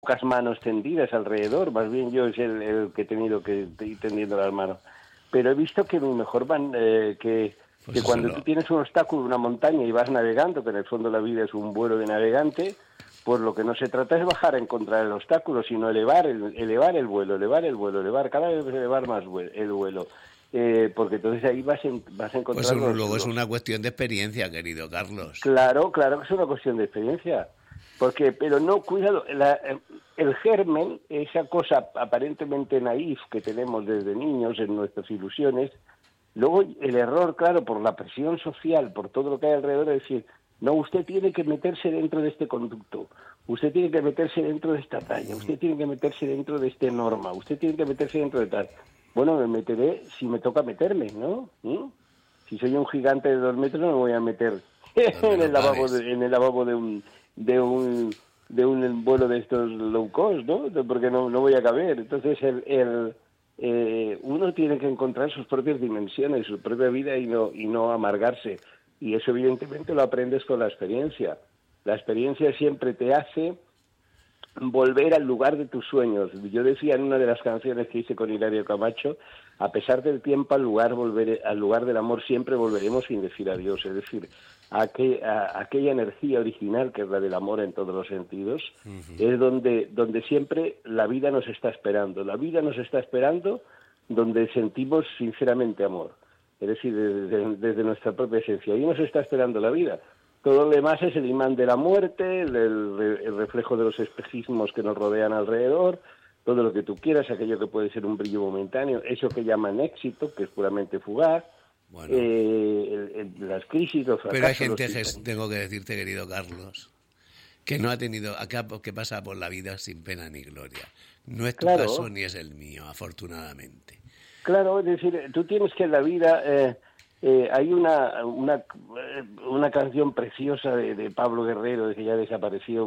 pocas manos tendidas alrededor, más bien yo es el que he tenido que ir tendiendo las manos. Pero he visto que mi mejor que cuando tú tienes un obstáculo, una montaña y vas navegando, que en el fondo la vida es un vuelo de navegante, pues lo que no se trata es bajar a encontrar el obstáculo, sino elevar el vuelo, cada vez elevar más el vuelo. Porque entonces ahí vas a encontrar... Pues luego es una cuestión de experiencia, querido Carlos. Claro que es una cuestión de experiencia. Pero no, cuidado, el germen, esa cosa aparentemente naif que tenemos desde niños en nuestras ilusiones, luego el error, claro, por la presión social, por todo lo que hay alrededor, es decir, no, usted tiene que meterse dentro de este conducto, usted tiene que meterse dentro de esta talla, usted tiene que meterse dentro de esta norma, usted tiene que meterse dentro de tal. Bueno, me meteré si me toca meterme, ¿no? Si soy un gigante de 2 metros no me voy a meter en el lavabo de un vuelo de estos low cost, ¿no? Porque no voy a caber. Entonces uno tiene que encontrar sus propias dimensiones, su propia vida y no amargarse. Y eso evidentemente lo aprendes con la experiencia. La experiencia siempre te hace volver al lugar de tus sueños. Yo decía en una de las canciones que hice con Hilario Camacho, a pesar del tiempo, al lugar del amor siempre volveremos sin decir adiós. Es decir, aquella energía original que es la del amor en todos los sentidos, es donde siempre la vida nos está esperando. La vida nos está esperando donde sentimos sinceramente amor. Es decir, desde nuestra propia esencia. Ahí nos está esperando la vida. Todo lo demás es el imán de la muerte, el reflejo de los espejismos que nos rodean alrededor, todo lo que tú quieras, aquello que puede ser un brillo momentáneo, eso que llaman éxito, que es puramente fugaz, bueno, las crisis, los fracasos... Pero hay gente, tengo que decirte, querido Carlos, que no ha tenido, que pasa por la vida sin pena ni gloria. No es tu caso ni es el mío, afortunadamente. Claro, es decir, tú tienes que en la vida... hay una canción preciosa de Pablo Guerrero, que ya desapareció,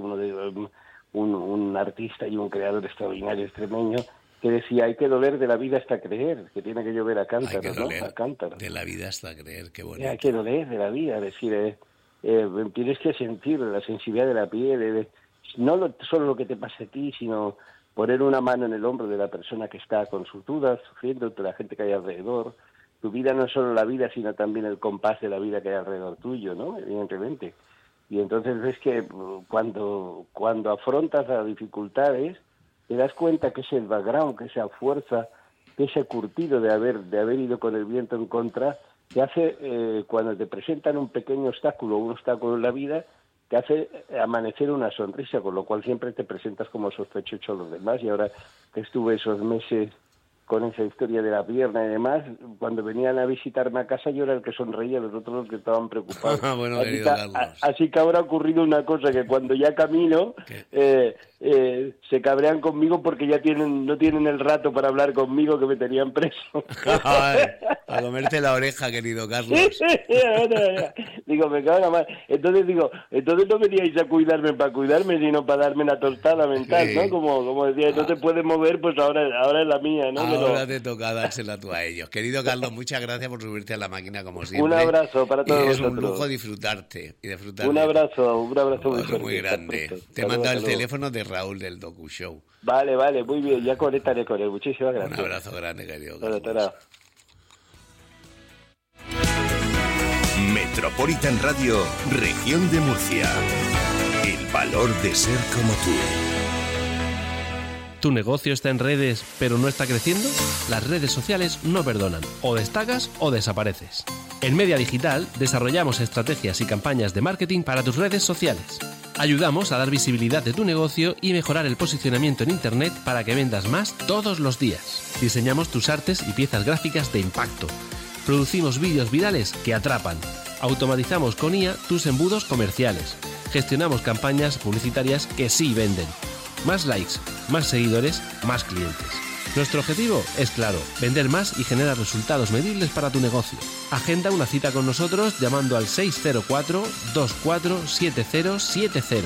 un artista y un creador extraordinario extremeño, que decía, hay que doler de la vida hasta creer, que tiene que llover a cántaros, ¿no? A cántaros. De la vida hasta creer, qué bonito. Hay que doler de la vida, es decir, tienes que sentir la sensibilidad de la piel, no solo lo que te pasa a ti, sino poner una mano en el hombro de la persona que está con sus dudas, sufriendo, de la gente que hay alrededor. Tu vida no es solo la vida, sino también el compás de la vida que hay alrededor tuyo, ¿no? Evidentemente. Y entonces ves que cuando afrontas las dificultades, te das cuenta que ese background, que esa fuerza, que ese curtido de haber ido con el viento en contra, te hace, cuando te presentan un pequeño obstáculo, un obstáculo en la vida, te hace amanecer una sonrisa, con lo cual siempre te presentas como sospechoso a los demás. Y ahora que estuve esos meses con esa historia de la pierna y demás, cuando venían a visitarme a casa yo era el que sonreía, los otros los que estaban preocupados. Bueno, así que habrá ocurrido una cosa, que cuando ya camino se cabrean conmigo porque ya no tienen el rato para hablar conmigo, que me tenían preso. A comerte la oreja, querido Carlos. Digo, me cago en la madre. Entonces no veníais a cuidarme para cuidarme, sino para darme una tostada mental, sí. ¿No? Como decía, no te puedes mover, pues ahora es la mía, ¿no? Ahora te toca dársela tú a ellos. Querido Carlos, muchas gracias por subirte a la máquina como siempre. Un abrazo para todos vosotros. Es un lujo disfrutarte. Un abrazo muy grande. Te he mandado el teléfono de Raúl del Docu Show. Vale, muy bien, ya conectaré con él. Muchísimas gracias. Un abrazo grande, querido Carlos. Metropolitan Radio, Región de Murcia. El valor de ser como tú. ¿Tu negocio está en redes pero no está creciendo? Las redes sociales no perdonan. O destacas o desapareces. En Media Digital desarrollamos estrategias y campañas de marketing para tus redes sociales. Ayudamos a dar visibilidad de tu negocio y mejorar el posicionamiento en Internet para que vendas más todos los días. Diseñamos tus artes y piezas gráficas de impacto. Producimos vídeos virales que atrapan. Automatizamos con IA tus embudos comerciales. Gestionamos campañas publicitarias que sí venden. Más likes, más seguidores, más clientes. Nuestro objetivo es claro, vender más y generar resultados medibles para tu negocio. Agenda una cita con nosotros llamando al 604-247070.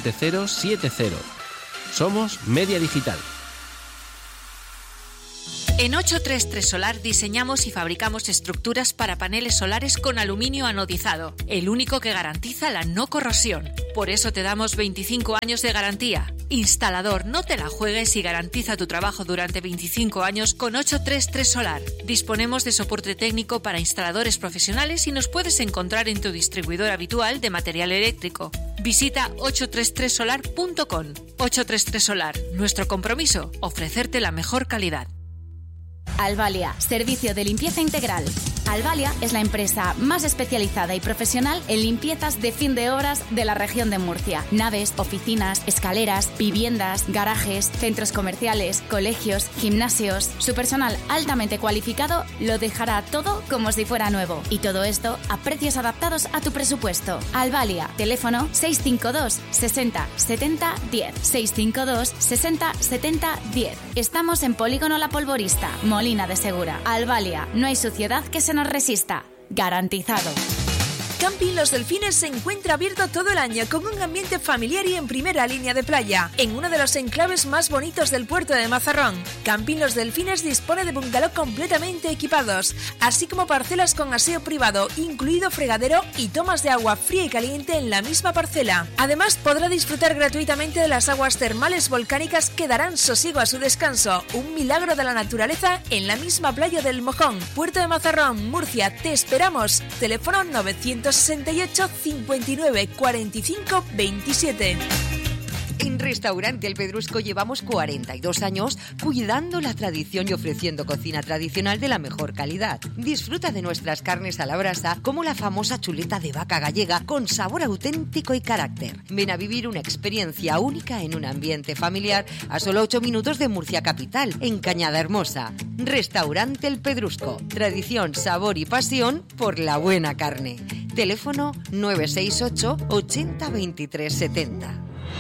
604-247070. Somos Media Digital. En 833 Solar diseñamos y fabricamos estructuras para paneles solares con aluminio anodizado, el único que garantiza la no corrosión. Por eso te damos 25 años de garantía. Instalador, no te la juegues y garantiza tu trabajo durante 25 años con 833 Solar. Disponemos de soporte técnico para instaladores profesionales y nos puedes encontrar en tu distribuidor habitual de material eléctrico. Visita 833solar.com. 833 Solar, nuestro compromiso, ofrecerte la mejor calidad. Albalia, servicio de limpieza integral. Albalia es la empresa más especializada y profesional en limpiezas de fin de obras de la región de Murcia. Naves, oficinas, escaleras, viviendas, garajes, centros comerciales, colegios, gimnasios. Su personal altamente cualificado lo dejará todo como si fuera nuevo. Y todo esto a precios adaptados a tu presupuesto. Albalia, teléfono 652 60 70 10. 652 60 70 10. Estamos en Polígono La Polvorista, Molina de Segura. Albalia, no hay suciedad que se nos resista. Garantizado. Camping Los Delfines se encuentra abierto todo el año con un ambiente familiar y en primera línea de playa, en uno de los enclaves más bonitos del puerto de Mazarrón. Camping Los Delfines dispone de bungalow completamente equipados, así como parcelas con aseo privado, incluido fregadero y tomas de agua fría y caliente en la misma parcela. Además, podrá disfrutar gratuitamente de las aguas termales volcánicas que darán sosiego a su descanso, un milagro de la naturaleza en la misma playa del Mojón, puerto de Mazarrón, Murcia. Te esperamos. Teléfono 968 59 45 27. En Restaurante El Pedrusco llevamos 42 años cuidando la tradición y ofreciendo cocina tradicional de la mejor calidad. Disfruta de nuestras carnes a la brasa, como la famosa chuleta de vaca gallega con sabor auténtico y carácter. Ven a vivir una experiencia única en un ambiente familiar a solo 8 minutos de Murcia capital, en Cañada Hermosa. Restaurante El Pedrusco. Tradición, sabor y pasión por la buena carne. Teléfono 968 80 23 70.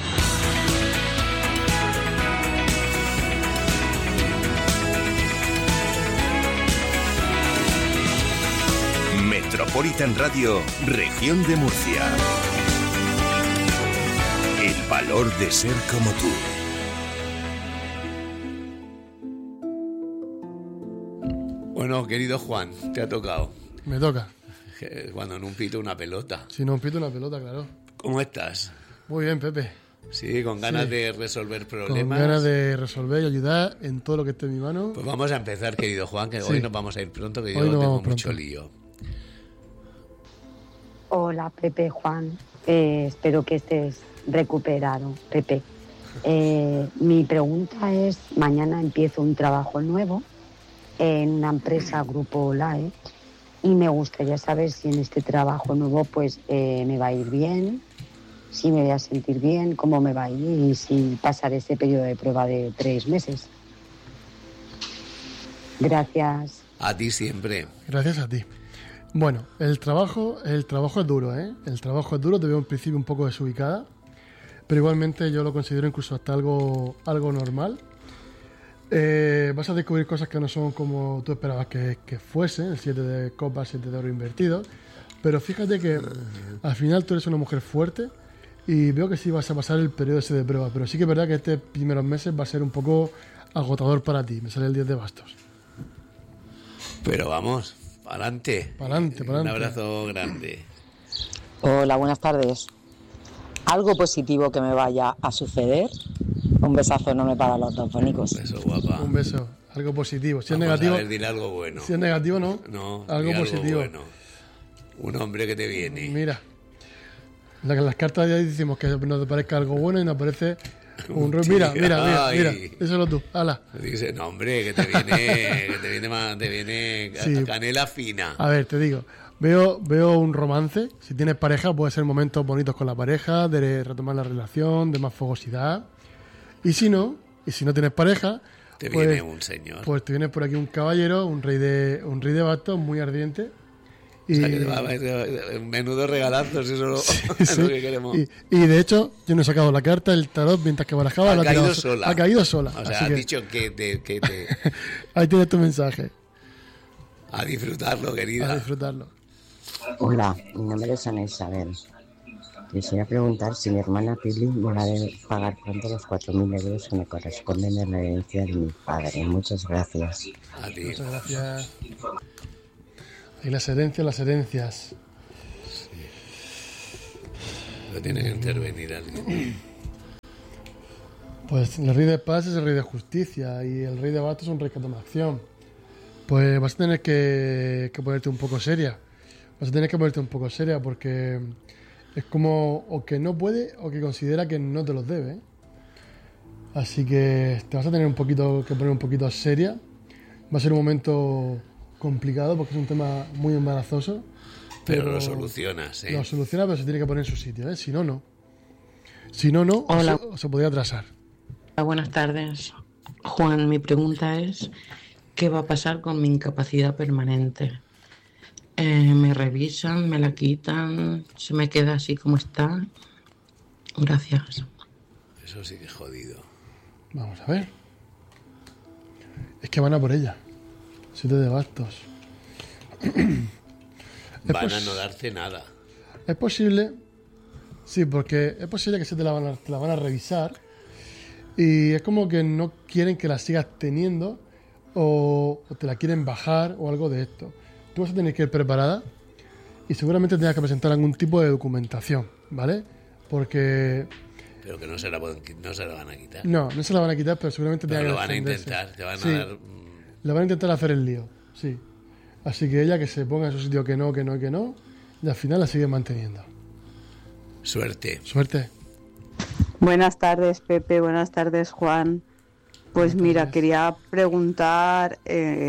Metropolitan Radio, Región de Murcia. El valor de ser como tú. Bueno, querido Juan, te ha tocado. Me toca. Cuando no pito una pelota. Si no pito una pelota, claro. ¿Cómo estás? Muy bien, Pepe. Sí, con ganas de resolver problemas. Con ganas de resolver y ayudar en todo lo que esté en mi mano. Pues vamos a empezar, querido Juan, que hoy nos vamos a ir pronto, que yo no tengo mucho lío. Hola, Pepe, Juan. Espero que estés recuperado, Pepe. Mi pregunta es, mañana empiezo un trabajo nuevo en una empresa Grupo LAE y me gustaría saber si en este trabajo nuevo pues me va a ir bien, si me voy a sentir bien, cómo me va a ir y si pasaré ese periodo de prueba de 3 meses. Gracias. A ti siempre. Gracias a ti. Bueno, el trabajo es duro, ¿eh? El trabajo es duro, te veo en principio un poco desubicada, pero igualmente yo lo considero incluso hasta algo normal. Vas a descubrir cosas que no son como tú esperabas que fuesen, el 7 de copas, 7 de oro invertido, pero fíjate que al final tú eres una mujer fuerte y veo que sí vas a pasar el periodo ese de prueba, pero sí que es verdad que estos primeros meses va a ser un poco agotador para ti. Me sale el 10 de bastos. Pero vamos, pa'lante. Pa'lante. Un abrazo grande. Hola, buenas tardes. ¿Algo positivo que me vaya a suceder? Un besazo enorme para los dos fónicos. Un beso, guapa. Un beso. Algo positivo. Si vamos es negativo, a ver, dile algo bueno. Si es negativo, no. No, algo positivo. Bueno. Un hombre que te viene. Mira. Las cartas ya decimos que nos parezca algo bueno y nos aparece un rollo. Mira. Díselo tú. Hala. Dice, no, hombre, que te viene sí. Canela fina. A ver, te digo. Veo un romance. Si tienes pareja, puede ser momentos bonitos con la pareja, de retomar la relación, de más fogosidad. Y si no tienes pareja, te viene un señor. Pues te viene por aquí un caballero, un rey de bastos muy ardiente. O sea, que menudo regalazos, eso es lo que queremos. Y de hecho, yo no he sacado la carta, el tarot, mientras que barajaba, ha caído sola. Ha caído sola. O sea, has dicho que te... Ahí tienes tu mensaje. A disfrutarlo, querida. A disfrutarlo. Hola, mi nombre es Ana Isabel. Quisiera preguntar si mi hermana Pili me va a pagar pronto los 4.000 euros que me corresponden en la herencia de mi padre. Muchas gracias. A ti. Muchas gracias. Y las herencias. Sí. Pero tiene que intervenir alguien. Pues el rey de paz es el rey de justicia y el rey de bastos es un rey que toma acción. Pues vas a tener que ponerte un poco seria. Porque es como o que no puede o que considera que no te los debe. Así que te vas a tener que poner un poquito seria. Va a ser un momento complicado porque es un tema muy embarazoso. Pero lo solucionas, ¿eh? Lo soluciona, pero se tiene que poner en su sitio, ¿eh? Si no, no. Si no, se podría atrasar. Buenas tardes. Juan, mi pregunta es, ¿qué va a pasar con mi incapacidad permanente? Me revisan, me la quitan, se me queda así como está. Gracias. Eso sí que es jodido. Vamos a ver. Es que van a por ella. 7 de bastos. Van a no darte nada. Es posible. Sí, porque es posible que te la van a revisar. Y es como que no quieren que la sigas teniendo. O te la quieren bajar o algo de esto. Tú vas a tener que ir preparada y seguramente tengas que presentar algún tipo de documentación, ¿vale? Porque... Pero que no se la van a quitar. No se la van a quitar, pero seguramente pero tengas lo que van a intentar, te van sí, a dar... Le van a intentar hacer el lío, sí. Así que ella que se ponga en su sitio que no, y al final la sigue manteniendo. Suerte. Buenas tardes, Pepe, buenas tardes, Juan. Pues mira, quería preguntar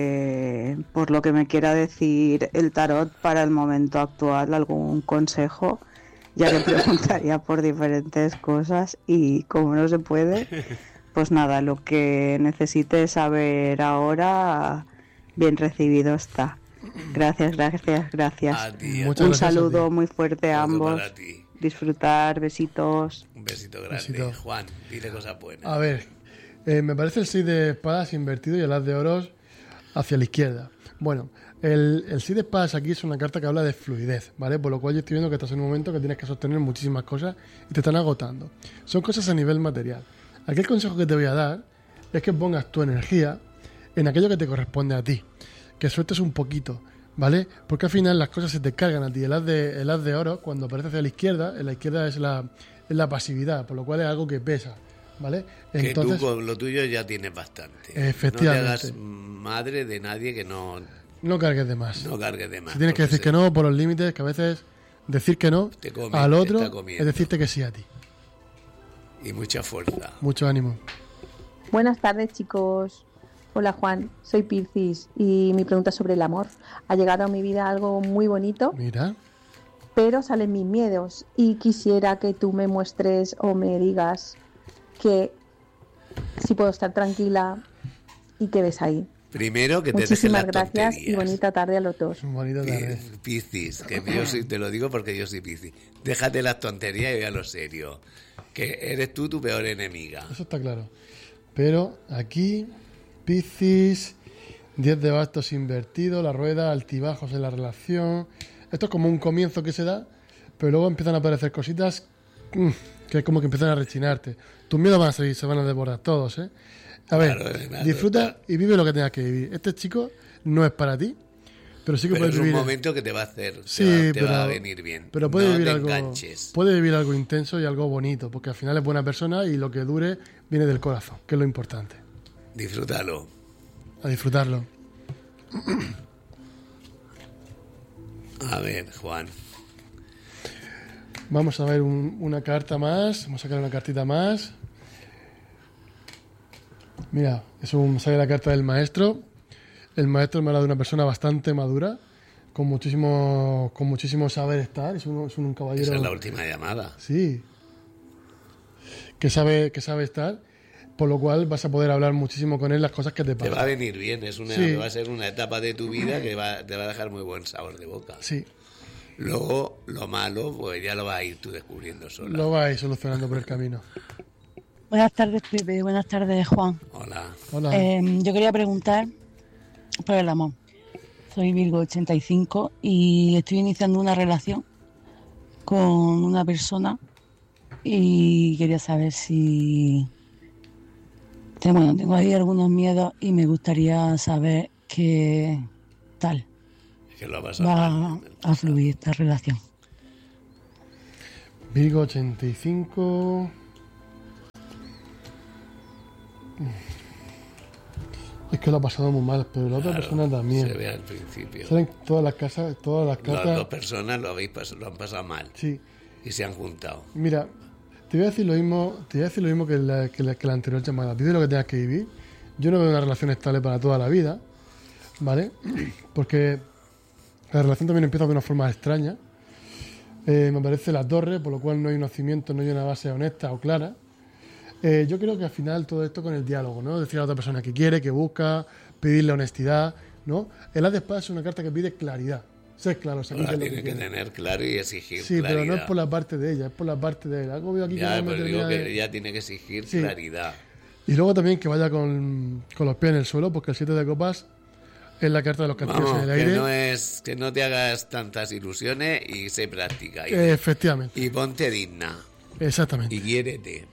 por lo que me quiera decir el tarot para el momento actual, algún consejo, ya que preguntaría por diferentes cosas y como no se puede, pues nada, lo que necesite saber ahora, bien recibido está. Gracias. A ti, un saludo muy fuerte a ambos. Disfrutar, besitos. Un besito grande. Juan, dile cosas buenas. A ver, me parece el 6 de espadas invertido y el as de oros hacia la izquierda. Bueno, el 6 de espadas aquí es una carta que habla de fluidez, ¿vale? Por lo cual yo estoy viendo que estás en un momento que tienes que sostener muchísimas cosas y te están agotando. Son cosas a nivel material. Aquí el consejo que te voy a dar es que pongas tu energía en aquello que te corresponde a ti. Que sueltes un poquito, ¿vale? Porque al final las cosas se te cargan a ti. El as de oro, cuando aparece hacia la izquierda, en la izquierda es la pasividad, por lo cual es algo que pesa, ¿vale? Entonces, que tú con lo tuyo ya tienes bastante. Efectivamente. No te hagas madre de nadie que no... No cargues de más. No cargues de más. Si tienes que decir que no por los límites, que a veces decir que no al otro es decirte que sí a ti. Y mucha fuerza. Mucho ánimo. Buenas tardes, chicos. Hola, Juan. Soy Piscis y mi pregunta es sobre el amor. Ha llegado a mi vida algo muy bonito. Mira. Pero salen mis miedos y quisiera que tú me muestres o me digas que si puedo estar tranquila y que ves ahí. Primero que te dejes las tonterías. Muchísimas gracias y bonita tarde a los dos. Bonita tarde. Piscis, que yo sí te lo digo porque yo soy Piscis. Déjate las tonterías y ve a lo serio. Que eres tú tu peor enemiga. Eso está claro. Pero aquí, Piscis, 10 de bastos invertido, la rueda, altibajos en la relación. Esto es como un comienzo que se da, pero luego empiezan a aparecer cositas que es como que empiezan a rechinarte. Tus miedos van a seguir, se van a devorar todos, ¿eh? A ver, disfruta y vive lo que tengas que vivir. Este chico no es para ti, pero sí que puedes vivir. Es un momento que te va a hacer, te va a venir bien. Pero puede vivir algo intenso y algo bonito, porque al final es buena persona y lo que dure viene del corazón, que es lo importante. Disfrútalo. A disfrutarlo. A ver, Juan. Vamos a ver una carta más. Vamos a sacar una cartita más. Mira, sale la carta del maestro. El maestro me habla de una persona bastante madura, con muchísimo saber estar. Es un caballero. Esa es la última llamada. Sí. Que sabe estar, por lo cual vas a poder hablar muchísimo con él las cosas que te pasan. Te va a venir bien, va a ser una etapa de tu vida que te va a dejar muy buen sabor de boca. Sí. Luego, lo malo, pues ya lo vas a ir tú descubriendo sola. Lo vas a ir solucionando por el camino. Buenas tardes, Pepe. Buenas tardes, Juan. Hola. Yo quería preguntar por el amor. Soy Virgo 85 y estoy iniciando una relación con una persona y quería saber si... tengo ahí algunos miedos y me gustaría saber qué tal que lo va a fluir esta relación. Virgo 85. Es que lo ha pasado muy mal, pero la otra persona también. Se ve al principio. Salen todas las cartas. Las dos personas lo han pasado mal. Sí. Y se han juntado. Mira, te voy a decir lo mismo que la anterior llamada. Vive lo que tengas que vivir. Yo no veo una relación estable para toda la vida, ¿vale? Porque la relación también empieza de una forma extraña. Me parece la torre, por lo cual no hay unos cimientos, no hay una base honesta o clara. Yo creo que al final todo esto con el diálogo, ¿no? Decir a la otra persona que quiere, que busca, pedirle honestidad, ¿no? El As de Espadas es una carta que pide claridad. Ser claro, tiene que tener claro y exigir sí, claridad. Pero no es por la parte de ella, es por la parte de él. Algo veo aquí ya, pero digo que ella tiene que exigir claridad. Y luego también que vaya con los pies en el suelo, porque el 7 de copas es la carta de los castillos en el aire. Que no te hagas tantas ilusiones y sé práctica. Efectivamente. Y ponte digna. Exactamente. Y quiérete.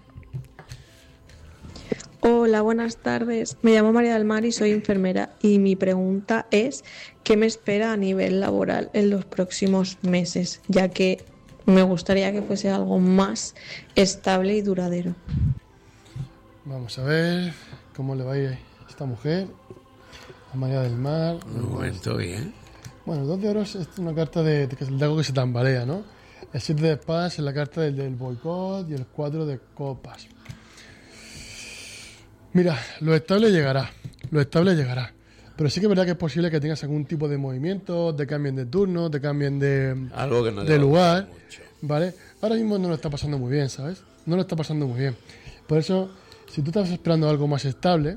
Hola, buenas tardes. Me llamo María del Mar y soy enfermera. Y mi pregunta es, ¿qué me espera a nivel laboral en los próximos meses? Ya que me gustaría que fuese algo más estable y duradero. Vamos a ver cómo le va a ir a esta mujer. A María del Mar. Un momento bien. Bueno, el 2 de oros es una carta de algo que se tambalea, ¿no? El 7 de espadas es la carta del boicot y el 4 de copas. Mira, lo estable llegará. Pero sí que es verdad que es posible que tengas algún tipo de movimiento, te cambien de turno, te cambien de lugar, ¿vale? Ahora mismo no lo está pasando muy bien, ¿sabes? No lo está pasando muy bien. Por eso, si tú estás esperando algo más estable,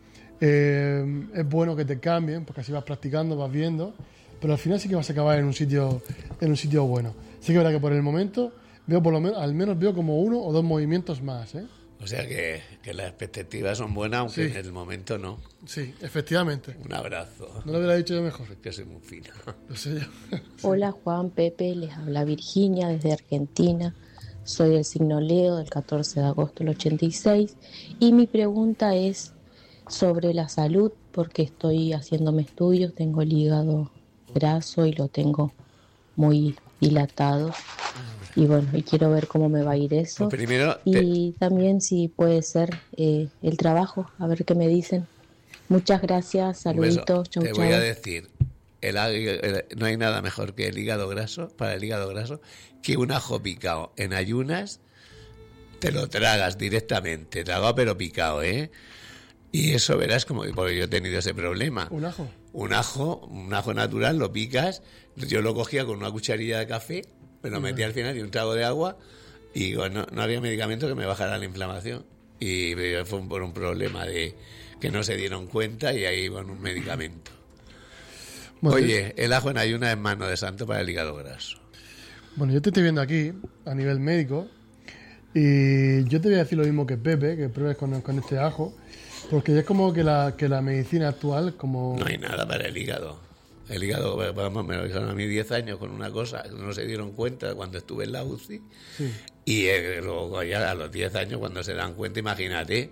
es bueno que te cambien, porque así vas practicando, vas viendo, pero al final sí que vas a acabar en un sitio bueno. Sí que es verdad que por el momento veo al menos veo como 1 o 2 movimientos más, ¿eh? O sea que las expectativas son buenas, aunque sí. En el momento no. Sí, efectivamente. Un abrazo. ¿No lo hubiera dicho yo mejor? Es que soy muy fino. Lo sé yo. Hola Juan, Pepe, les habla Virginia desde Argentina. Soy del signo Leo, del 14 de agosto del 86. Y mi pregunta es sobre la salud, porque estoy haciéndome estudios, tengo el hígado graso y lo tengo muy dilatado. Y bueno, y quiero ver cómo me va a ir eso. Pues primero y también si puede ser el trabajo, a ver qué me dicen. Muchas gracias, saluditos, chau, chau. Te voy a decir, no hay nada mejor que el hígado graso, para el hígado graso, que un ajo picado en ayunas, te lo tragas directamente, tragado pero picado, ¿eh? Y eso verás como, porque yo he tenido ese problema. ¿Un ajo? Un ajo natural, lo picas, yo lo cogía con una cucharilla de café, me lo metí al final y un trago de agua y bueno, no había medicamento que me bajara la inflamación y fue por un problema de que no se dieron cuenta y ahí con un medicamento. Bueno, oye, el ajo en ayuna es mano de santo para el hígado graso. Bueno, yo te estoy viendo aquí a nivel médico y yo te voy a decir lo mismo que Pepe, que pruebes con este ajo, porque es como que la medicina actual como... No hay nada para el hígado. El hígado, vamos, me lo dijeron a mí 10 años con una cosa, no se dieron cuenta cuando estuve en la UCI. Sí. Y luego ya a los 10 años cuando se dan cuenta, imagínate,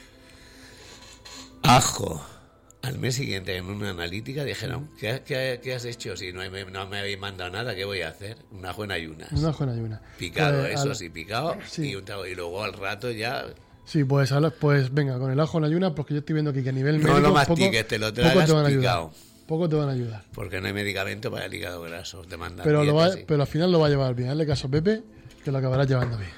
ajo. Al mes siguiente en una analítica dijeron, ¿qué has hecho? Si no me habéis mandado nada, ¿qué voy a hacer? Un ajo en ayunas. Un ajo en ayunas. Picado, picado, sí. Y luego al rato ya... Sí, pues venga, con el ajo en ayunas, porque yo estoy viendo aquí que a nivel médico... No lo mastiques, te lo tragas picado. Poco te van a ayudar. Porque no hay medicamento para el hígado graso. Te mandan pero al final lo va a llevar bien. Hazle caso a Pepe, que lo acabará llevando bien.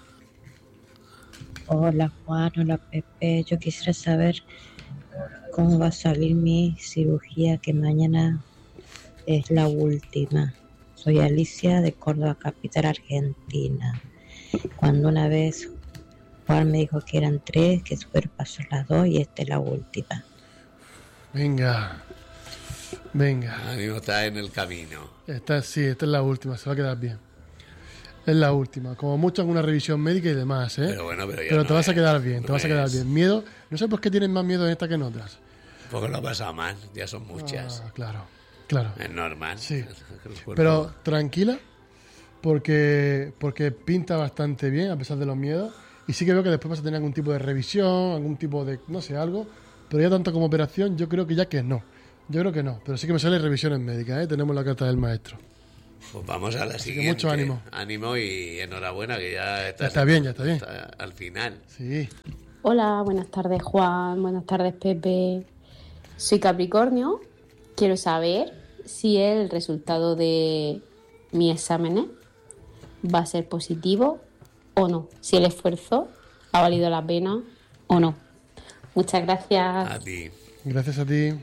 Hola Juan, hola Pepe. Yo quisiera saber cómo va a salir mi cirugía, que mañana es la última. Soy Alicia de Córdoba, capital Argentina. Cuando una vez Juan me dijo que eran 3, que pasó las 2 y esta es la última. Venga. Amigo, está en el camino. Esta es la última, se va a quedar bien. Es la última. Como mucho alguna revisión médica y demás, ¿eh? Pero te vas a quedar bien, te vas a quedar bien. Miedo, no sé por qué tienes más miedo en esta que en otras. Porque lo ha pasado mal, ya son muchas. Claro. Es normal. Sí. Pero tranquila, porque pinta bastante bien a pesar de los miedos. Y sí que veo que después vas a tener algún tipo de revisión, algún tipo de, no sé, algo. Pero ya tanto como operación, yo creo que ya que no. Yo creo que no. Pero sí que me salen revisiones médicas, ¿eh? Tenemos la carta del maestro. Pues vamos a la Así siguiente. que mucho ánimo. Ánimo y enhorabuena, que ya Ya está bien. al final. Sí. Hola, buenas tardes Juan, buenas tardes Pepe. Soy Capricornio. Quiero saber si el resultado de mi examen va a ser positivo o no. Si el esfuerzo ha valido la pena o no. Muchas gracias. A ti. Gracias a ti.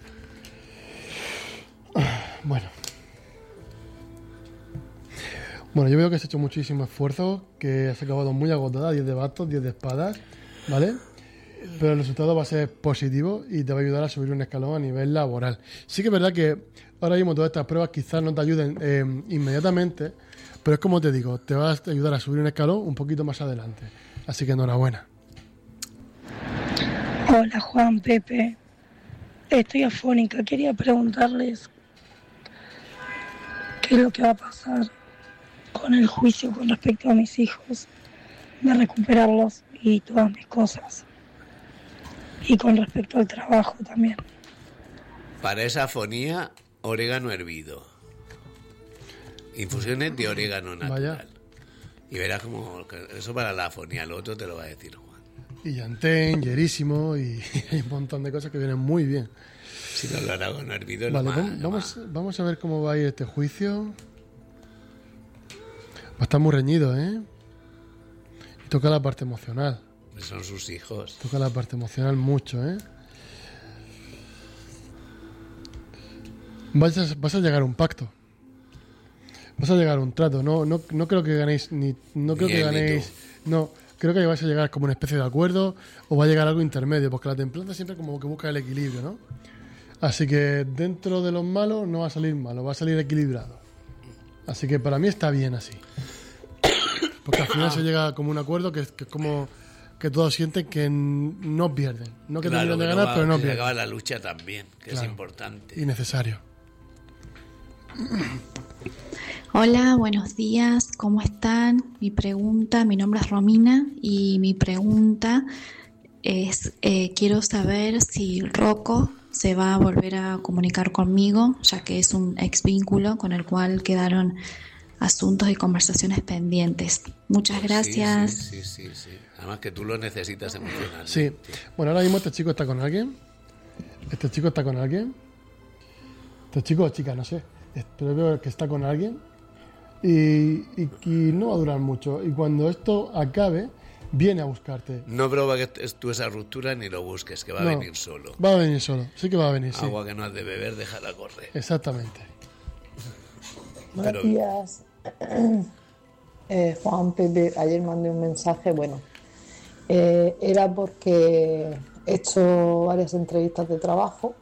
Bueno, yo veo que has hecho muchísimo esfuerzo, que has acabado muy agotada, 10 de bastos, 10 de espadas, ¿vale? Pero el resultado va a ser positivo y te va a ayudar a subir un escalón a nivel laboral. Sí que es verdad que ahora mismo todas estas pruebas quizás no te ayuden inmediatamente, pero es como te digo, te va a ayudar a subir un escalón un poquito más adelante. Así que enhorabuena. Hola Juan, Pepe. Estoy afónica. Quería preguntarles qué es lo que va a pasar con el juicio con respecto a mis hijos, de recuperarlos y todas mis cosas. Y con respecto al trabajo también. Para esa afonía, orégano hervido. Infusiones de orégano natural. Vaya. Y verás como eso para la afonía, lo otro te lo va a decir Juan. Y llantén, hierísimo y hay un montón de cosas que vienen muy bien. Si no, lo orégano hervido es vale, lo más. vamos a ver cómo va a ir este juicio. Va a estar muy reñido, ¿eh? Y toca la parte emocional. Son sus hijos. Toca la parte emocional mucho, ¿eh? Vas a llegar a un pacto. Vas a llegar a un trato. No creo que ganéis no creo que ganéis. No, creo que vais a llegar como una especie de acuerdo o va a llegar algo intermedio, porque la templanza siempre como que busca el equilibrio, ¿no? Así que dentro de los malos no va a salir malo, va a salir equilibrado. Así que para mí está bien así. Porque al final se llega como un acuerdo que es como que todos sienten que no pierden. No que terminan de ganar, pero no pierden. Acaba la lucha también, que es importante. Y necesario. Hola, buenos días, ¿cómo están? Mi nombre es Romina y mi pregunta es, quiero saber si Rocco se va a volver a comunicar conmigo, ya que es un ex vínculo con el cual quedaron asuntos y conversaciones pendientes. Muchas gracias. Sí. Además que tú lo necesitas emocionalmente. Sí. Bueno, ahora mismo este chico está con alguien. Este chico o chica, no sé. Pero veo que está con alguien. Y no va a durar mucho. Y cuando esto acabe, viene a buscarte. No provoques tú esa ruptura ni lo busques, que va a venir solo. Va a venir solo, sí que va a venir. Agua que no has de beber, déjala correr. Exactamente. Buenos días. Juan, Pepe, ayer mandé un mensaje, era porque he hecho varias entrevistas de trabajo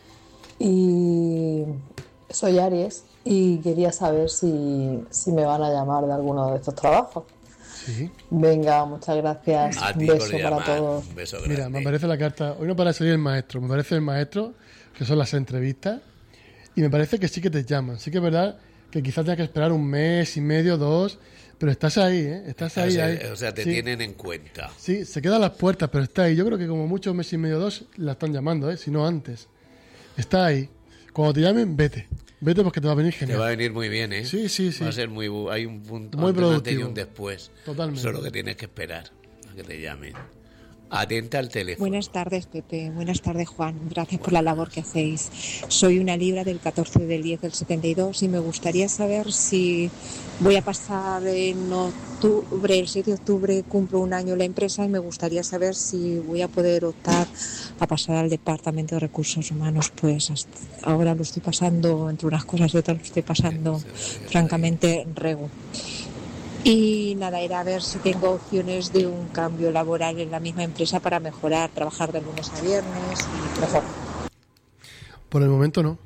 y soy Aries y quería saber si me van a llamar de alguno de estos trabajos. Sí. Venga, muchas gracias. Un beso para todos. Un beso grande. Mira, me aparece la carta. Hoy no para salir el maestro. Me parece el maestro, que son las entrevistas. Y me parece que sí que te llaman. Sí que es verdad que quizás tengas que esperar un mes y medio, 2. Pero estás ahí, ¿eh? Estás ahí. O sea, te tienen en cuenta. Sí, se quedan las puertas, pero está ahí. Yo creo que como mucho un mes y medio, 2 la están llamando, ¿eh? Si no antes. Está ahí. Cuando te llamen, vete. Vete porque te va a venir genial. Te va a venir muy bien, ¿eh? Sí. Va a ser hay un punto muy antes y un después. Totalmente. Eso es lo que tienes que esperar a que te llamen. Atenta al teléfono. Buenas tardes, Pepe. Buenas tardes, Juan. Gracias por la labor que hacéis. Soy una Libra del 14 del 10 del 72 y me gustaría saber si voy a pasar en octubre, el 7 de octubre cumplo un año en la empresa y me gustaría saber si voy a poder optar a pasar al Departamento de Recursos Humanos. Pues ahora lo estoy pasando, entre unas cosas y otras lo estoy pasando francamente regu. Y nada, era a ver si tengo opciones de un cambio laboral en la misma empresa para mejorar, trabajar de lunes a viernes y mejor. Por el momento no.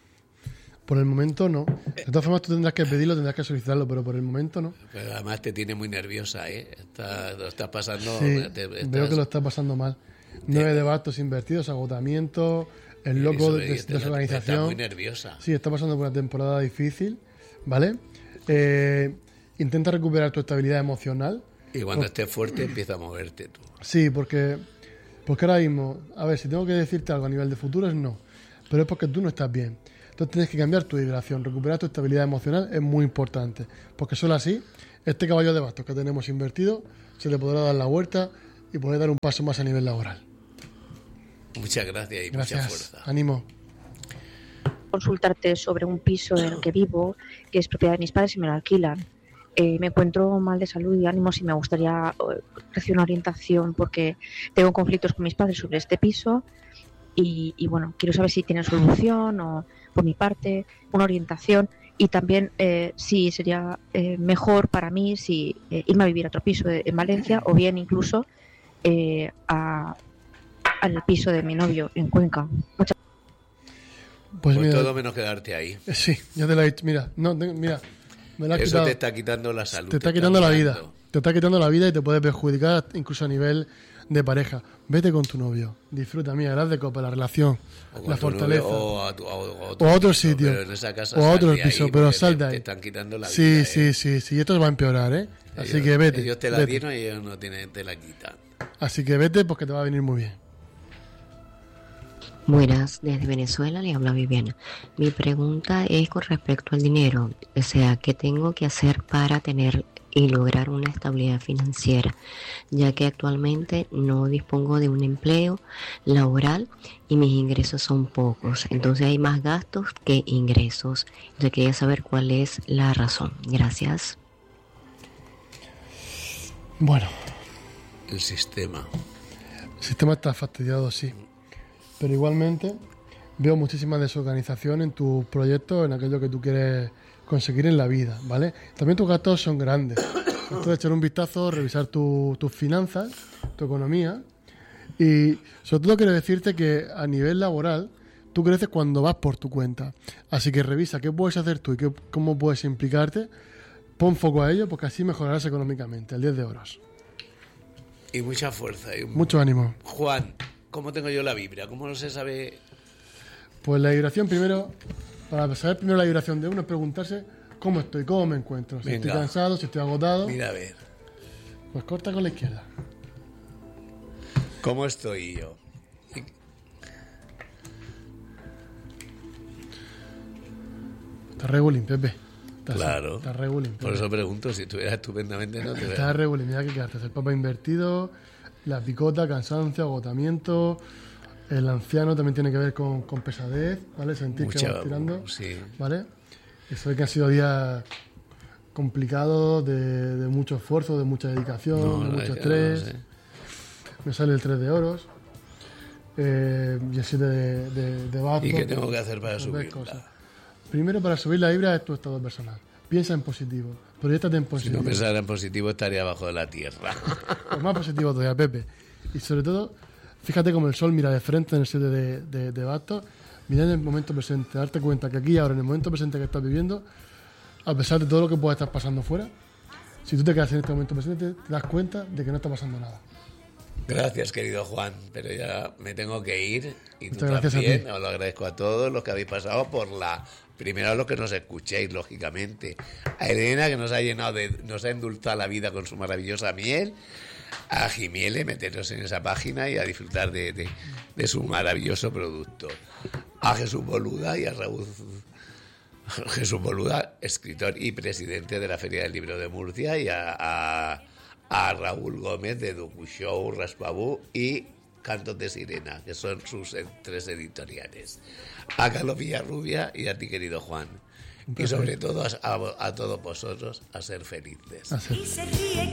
De todas formas tú tendrás que pedirlo, tendrás que solicitarlo, pero por el momento no. Pero además te tiene muy nerviosa, ¿eh? Lo estás pasando... Sí, veo que lo estás pasando mal. 9 de bastos invertidos, agotamiento, el loco de desorganización. Está muy nerviosa. Sí, está pasando por una temporada difícil, ¿vale? intenta recuperar tu estabilidad emocional. Y cuando estés fuerte empieza a moverte tú. Sí, porque ahora mismo, a ver, si tengo que decirte algo a nivel de futuro es no, pero es porque tú no estás bien. Entonces tienes que cambiar tu vibración, recuperar tu estabilidad emocional es muy importante, porque solo así, este caballo de bastos que tenemos invertido, se le podrá dar la vuelta y poder dar un paso más a nivel laboral. Muchas gracias y Gracias. mucha fuerza. Ánimo. Consultarte sobre un piso en el que vivo, que es propiedad de mis padres y me lo alquilan. Me encuentro mal de salud y ánimos y me gustaría recibir una orientación porque tengo conflictos con mis padres sobre este piso y bueno, quiero saber si tienen solución o por mi parte una orientación y también si sería mejor para mí si irme a vivir a otro piso en Valencia o bien incluso al piso de mi novio en Cuenca. Pues mira, todo menos quedarte ahí. Sí, ya te lo he dicho. Mira, me lo has Eso quitado. te está quitando la salud. Te está quitando la vida. Te está quitando la vida y te puede perjudicar incluso a nivel de pareja. Vete con tu novio. Disfruta, mira, haz de copa la relación, la fortaleza. O a otro sitio. Pero en esa casa o a otro sal de piso, ahí, pero sal de ahí. Te están quitando la sí, vida. Sí. Y esto va a empeorar, ¿eh? Así que vete. Ellos te la vete. dieron y ellos no te la quitan. Así que vete porque te va a venir muy bien. Buenas, desde Venezuela le habla Viviana. Mi pregunta es con respecto al dinero, o sea, ¿qué tengo que hacer para tener y lograr una estabilidad financiera? Ya que actualmente no dispongo de un empleo laboral y mis ingresos son pocos, entonces hay más gastos que ingresos. Entonces quería saber cuál es la razón. Gracias. Bueno. El sistema. El sistema está fastidiado, sí. Pero igualmente veo muchísima desorganización en tus proyectos, en aquello que tú quieres conseguir en la vida, ¿vale? También tus gastos son grandes. Esto de echar un vistazo, revisar tus finanzas, tu economía. Y sobre todo quiero decirte que a nivel laboral tú creces cuando vas por tu cuenta. Así que revisa qué puedes hacer tú y cómo puedes implicarte. Pon foco a ello porque así mejorarás económicamente. El 10 de oros. Y mucha fuerza. Y mucho ánimo. Juan, ¿cómo tengo yo la vibra? ¿Cómo no se sabe? Pues la vibración primero, para saber primero la vibración de uno es preguntarse cómo estoy, cómo me encuentro. Si estoy cansado, si estoy agotado. Mira a ver. Pues corta con la izquierda. ¿Cómo estoy yo? Está regulín, Pepe. Claro. Está regulín. Por eso pregunto, si estuviera estupendamente no te veo. Está regulín, mira que quedaste. El papá invertido, la picota, cansancio, agotamiento. El anciano también tiene que ver con pesadez, ¿vale? Sentir que vas tirando, sí. ¿vale? Eso de que han sido días complicados, de mucho esfuerzo, de mucha dedicación, de mucho estrés. No sé. Me sale el 3 de oros. Y el 7 de bastos. ¿Y qué tengo que hacer para subirla? Primero, para subir la vibra es tu estado personal. Piensa en positivo. Proyéctate en positivo. Si no pensara en positivo, estaría abajo de la tierra. Pues más positivo todavía, Pepe. Y sobre todo, fíjate como el sol mira de frente en el 7 de bastos. Mira en el momento presente. Darte cuenta que aquí, ahora, en el momento presente que estás viviendo, a pesar de todo lo que pueda estar pasando fuera, si tú te quedas en este momento presente, te das cuenta de que no está pasando nada. Gracias, querido Juan, pero ya me tengo que ir y tú Muchas también. Os lo agradezco a todos los que habéis pasado primero a los que nos escuchéis, lógicamente. A Elena, que nos ha endulzado la vida con su maravillosa miel. A Jimiele, meteros en esa página y a disfrutar de su maravilloso producto. A Jesús Boluda y a Raúl Jesús Boluda, escritor y presidente de la Feria del Libro de Murcia, y a Raúl Gómez de DocuShow, Raspabú y Cantos de Sirena, que son sus 3 editoriales. A Carlos Villarrubia y a ti, querido Juan. Y sobre todo a todos vosotros, a ser felices.